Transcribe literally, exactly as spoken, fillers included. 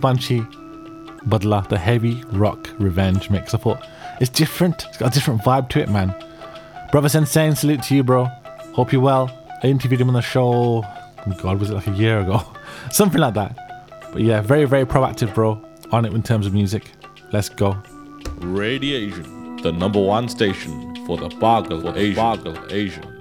Banshee, Badla, the heavy rock revenge mix. I thought, it's different. It's got a different vibe to it, man. Brother Sensei, salute to you, bro. Hope you're well. I interviewed him on the show, oh God, was it like a year ago? Something like that. But yeah, very, very proactive, bro, on it in terms of music. Let's go. Radiation, the number one station for the Bargle Asian. Bargle Asian.